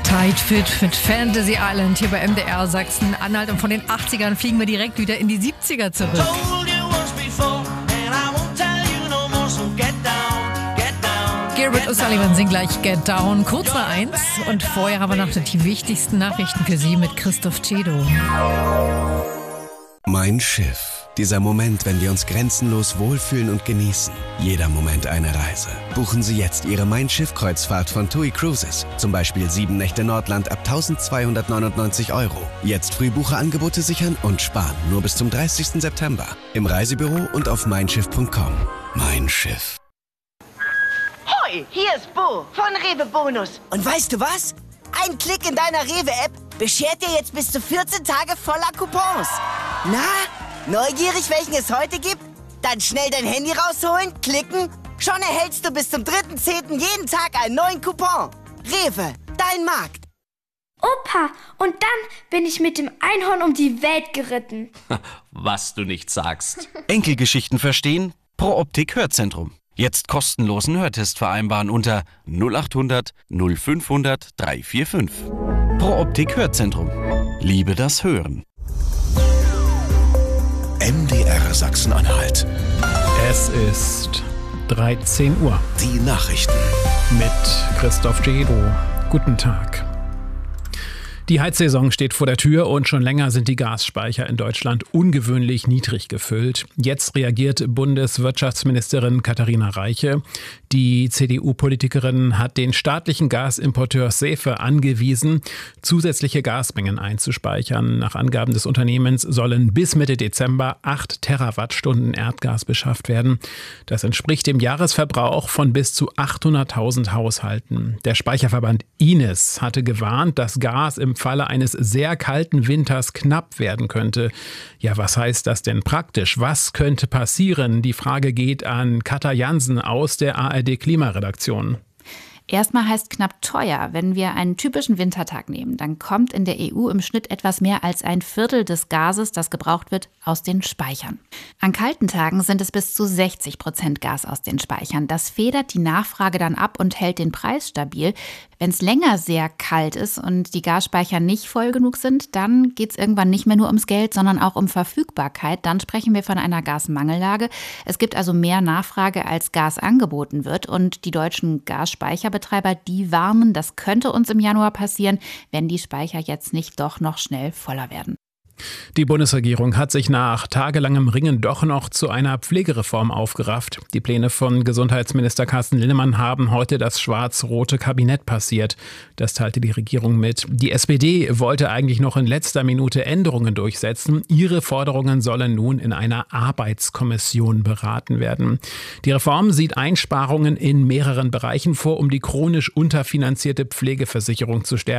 Tight Fit mit Fantasy Island hier bei MDR Sachsen-Anhalt. Und von den 80ern fliegen wir direkt wieder in die 70er zurück. Garrett O'Sullivan singt gleich Get Down, kurz nach 1. Und vorher haben wir noch die wichtigsten Nachrichten für Sie mit Christoph Cedo. Mein Schiff. Dieser Moment, wenn wir uns grenzenlos wohlfühlen und genießen. Jeder Moment eine Reise. Buchen Sie jetzt Ihre Mein Schiff-Kreuzfahrt von TUI Cruises. Zum Beispiel 7 Nächte Nordland ab 1.299 €. Jetzt Frühbucherangebote sichern und sparen. Nur bis zum 30. September. Im Reisebüro und auf meinschiff.com. Mein Schiff. Hoi, hier ist Bo von Rewe Bonus. Und weißt du was? Ein Klick in deiner Rewe-App beschert dir jetzt bis zu 14 Tage voller Coupons. Na? Neugierig, welchen es heute gibt? Dann schnell dein Handy rausholen, klicken. Schon erhältst du bis zum 3.10. jeden Tag einen neuen Coupon. Rewe, dein Markt. Opa, und dann bin ich mit dem Einhorn um die Welt geritten. Was du nicht sagst. Enkelgeschichten verstehen? Pro Optik Hörzentrum. Jetzt kostenlosen Hörtest vereinbaren unter 0800 0500 345. Pro Optik Hörzentrum. Liebe das Hören. MDR Sachsen-Anhalt. Es ist 13 Uhr. Die Nachrichten. Mit Christoph Cedo. Guten Tag. Die Heizsaison steht vor der Tür und schon länger sind die Gasspeicher in Deutschland ungewöhnlich niedrig gefüllt. Jetzt reagiert Bundeswirtschaftsministerin Katharina Reiche. Die CDU-Politikerin hat den staatlichen Gasimporteur SEFE angewiesen, zusätzliche Gasmengen einzuspeichern. Nach Angaben des Unternehmens sollen bis Mitte Dezember 8 Terawattstunden Erdgas beschafft werden. Das entspricht dem Jahresverbrauch von bis zu 800.000 Haushalten. Der Speicherverband Ines hatte gewarnt, dass Gas im Falle eines sehr kalten Winters knapp werden könnte. Ja, was heißt das denn praktisch? Was könnte passieren? Die Frage geht an Katja Jansen aus der ARD-Klimaredaktion. Erstmal heißt knapp teuer. Wenn wir einen typischen Wintertag nehmen, dann kommt in der EU im Schnitt etwas mehr als ein Viertel des Gases, das gebraucht wird, aus den Speichern. An kalten Tagen sind es bis zu 60% Gas aus den Speichern. Das federt die Nachfrage dann ab und hält den Preis stabil. Wenn es länger sehr kalt ist und die Gasspeicher nicht voll genug sind, dann geht es irgendwann nicht mehr nur ums Geld, sondern auch um Verfügbarkeit. Dann sprechen wir von einer Gasmangellage. Es gibt also mehr Nachfrage, als Gas angeboten wird. Und die deutschen Gasspeicherbetreiber, die warnen, das könnte uns im Januar passieren, wenn die Speicher jetzt nicht doch noch schnell voller werden. Die Bundesregierung hat sich nach tagelangem Ringen doch noch zu einer Pflegereform aufgerafft. Die Pläne von Gesundheitsminister Carsten Linnemann haben heute das schwarz-rote Kabinett passiert. Das teilte die Regierung mit. Die SPD wollte eigentlich noch in letzter Minute Änderungen durchsetzen. Ihre Forderungen sollen nun in einer Arbeitskommission beraten werden. Die Reform sieht Einsparungen in mehreren Bereichen vor, um die chronisch unterfinanzierte Pflegeversicherung zu stärken.